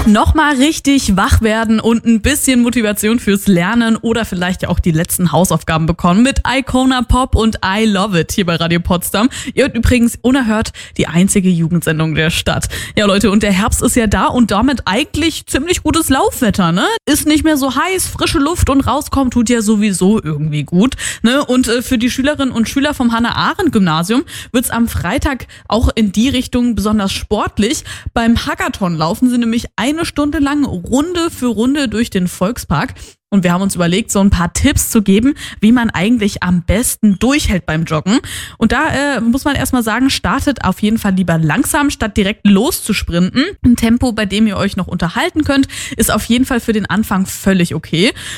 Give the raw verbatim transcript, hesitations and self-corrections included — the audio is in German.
Nochmal richtig wach werden und ein bisschen Motivation fürs Lernen oder vielleicht ja auch die letzten Hausaufgaben bekommen mit Icona Pop und I Love It hier bei Radio Potsdam. Ihr hört übrigens unerhört die einzige Jugendsendung der Stadt. Ja Leute, und der Herbst ist ja da und damit eigentlich ziemlich gutes Laufwetter, ne? Ist nicht mehr so heiß, frische Luft und rauskommen tut ja sowieso irgendwie gut, ne? Und äh, für die Schülerinnen und Schüler vom Hannah-Arendt-Gymnasium wird's am Freitag auch in die Richtung besonders sportlich. Beim Hackathon laufen sie nämlich eine Stunde lang Runde für Runde durch den Volkspark. Und wir haben uns überlegt, so ein paar Tipps zu geben, wie man eigentlich am besten durchhält beim Joggen. Und da äh, muss man erstmal sagen, startet auf jeden Fall lieber langsam, statt direkt loszusprinten. Ein Tempo, bei dem ihr euch noch unterhalten könnt, ist auf jeden Fall für den Anfang völlig okay.